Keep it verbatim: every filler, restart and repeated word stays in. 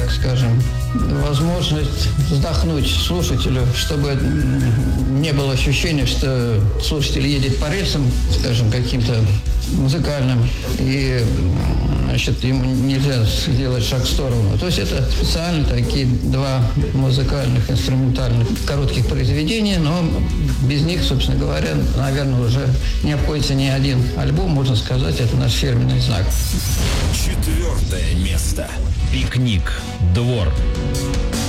так скажем, возможность вздохнуть слушателю, чтобы не было ощущения, что слушатель едет по рельсам, скажем, каким-то музыкальным, и, значит, ему нельзя сделать шаг в сторону. То есть это специально такие два музыкальных, инструментальных, коротких произведения, но без них, собственно говоря, наверное, уже не обходится ни один альбом, можно сказать, это наш фирменный знак. Четвертое место. Пикник. Двор.